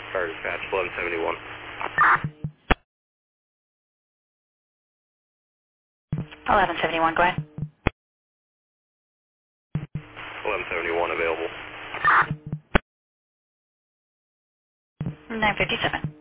Fire dispatch, 1171. 1171, go ahead. 1171 available. 957.